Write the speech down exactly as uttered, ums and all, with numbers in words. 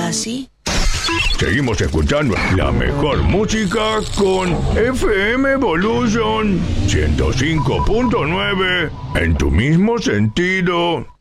¿Ah, sí? Seguimos escuchando la mejor música con F M Evolution ciento cinco punto nueve en tu mismo sentido.